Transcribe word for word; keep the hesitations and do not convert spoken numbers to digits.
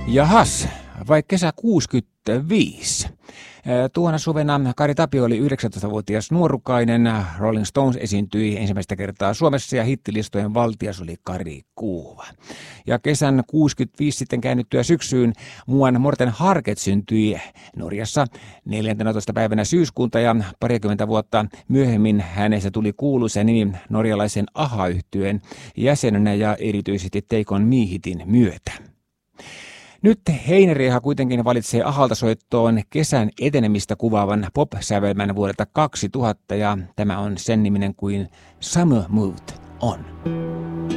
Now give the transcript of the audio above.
Jahas, vai kesä kuusikymmentäviisi. Tuona suvena Kari Tapio oli yhdeksäntoistavuotias nuorukainen. Rolling Stones esiintyi ensimmäistä kertaa Suomessa ja hittilistojen valtias oli Kari Kuuva. Ja kesän kuusikymmentäviisi sitten käännyttyä syksyyn muuan Morten Harket syntyi Norjassa neljäntenätoista päivänä syyskuuta ja parikymmentä vuotta myöhemmin hänestä tuli kuuluisa nimi norjalaisen A H A-yhtyeen jäsenenä ja erityisesti Take On Me-hitin myötä. Nyt Heineriha kuitenkin valitsee Ahalta soittoon kesän etenemistä kuvaavan pop-sävelmän vuodelta kaksituhatta ja tämä on sen niminen kuin Summer Mood On.